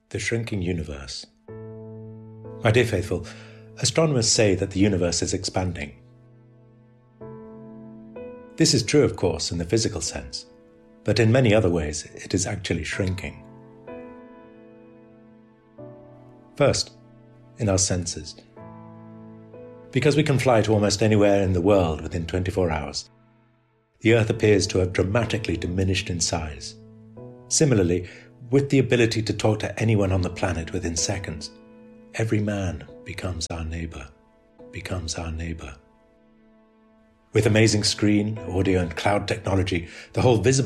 The shrinking universe. My dear faithful, astronomers say that the universe is expanding. This is true, of course, in the physical sense, but in many other ways it is actually shrinking. First, in our senses. Because we can fly to almost anywhere in the world within 24 hours, the Earth appears to have dramatically diminished in size. Similarly, with the ability to talk to anyone on the planet within seconds, every man becomes our neighbor. With amazing screen, audio and cloud technology, the whole visible